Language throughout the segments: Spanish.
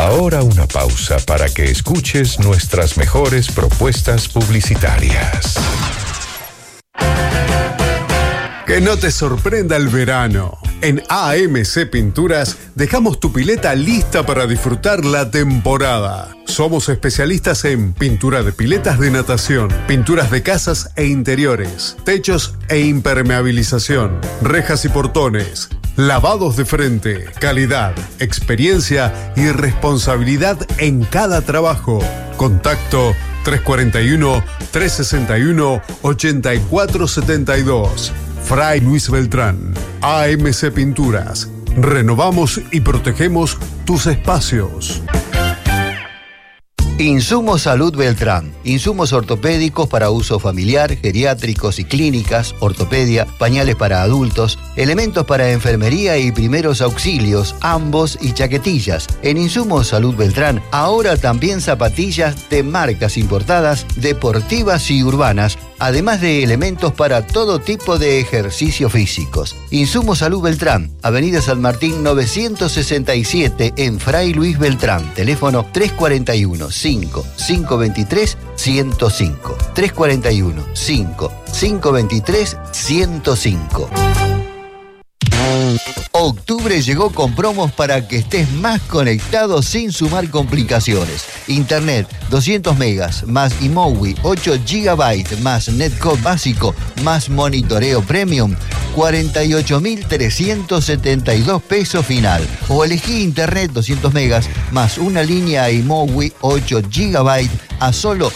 Ahora una pausa para que escuches nuestras mejores propuestas publicitarias. Que no te sorprenda el verano. En AMC Pinturas dejamos tu pileta lista para disfrutar la temporada. Somos especialistas en pintura de piletas de natación, pinturas de casas e interiores, techos e impermeabilización, rejas y portones, lavados de frente, calidad, experiencia y responsabilidad en cada trabajo. Contacto 341-361-8472. Fray Luis Beltrán, AMC Pinturas. Renovamos y protegemos tus espacios. Insumos Salud Beltrán. Insumos ortopédicos para uso familiar, geriátricos y clínicas, ortopedia, pañales para adultos, elementos para enfermería y primeros auxilios, ambos y chaquetillas. En Insumos Salud Beltrán, ahora también zapatillas de marcas importadas, deportivas y urbanas, además de elementos para todo tipo de ejercicios físicos. Insumos Salud Beltrán, Avenida San Martín 967 en Fray Luis Beltrán. Teléfono 341-5-523-105. 341-5-523-105. Octubre llegó con promos para que estés más conectado sin sumar complicaciones. Internet 200 megas más iMovie 8 GB más Netcode básico más monitoreo premium, 48.372 pesos final. O elegí Internet 200 megas más una línea iMovie 8 GB a solo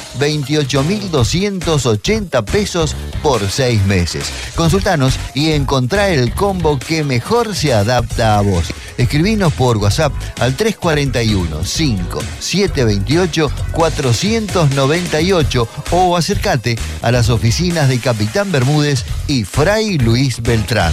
28.280 pesos por 6 meses. Consultanos y encontrá el combo que mejor se adapta a vos. Escribinos por WhatsApp al 341-5728-498 o acércate a las oficinas de Capitán Bermúdez y Fray Luis Beltrán.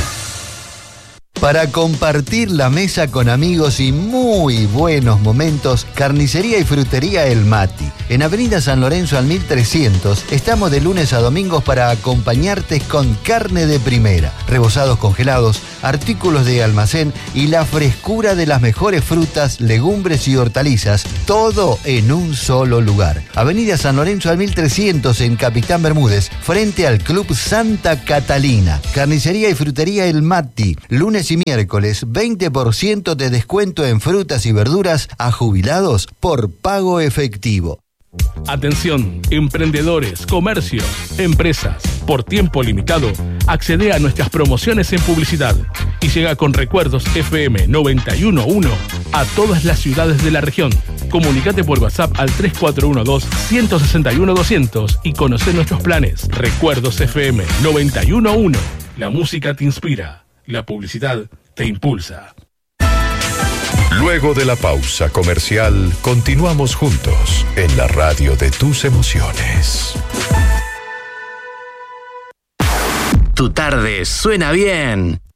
Para compartir la mesa con amigos y muy buenos momentos, Carnicería y Frutería El Mati. En Avenida San Lorenzo al 1300, estamos de lunes a domingos para acompañarte con carne de primera, rebozados congelados, artículos de almacén y la frescura de las mejores frutas, legumbres y hortalizas, todo en un solo lugar. Avenida San Lorenzo al 1300 en Capitán Bermúdez, frente al Club Santa Catalina. Carnicería y Frutería El Mati, lunes y miércoles, 20% de descuento en frutas y verduras a jubilados por pago efectivo. Atención, emprendedores, comercios, empresas. Por tiempo limitado, accede a nuestras promociones en publicidad y llega con Recuerdos FM 91.1 a todas las ciudades de la región. Comunicate por WhatsApp al 3412-161-200 y conoce nuestros planes. Recuerdos FM 91.1. La música te inspira, la publicidad te impulsa. Luego de la pausa comercial, continuamos juntos en la radio de tus emociones. Tu tarde suena bien.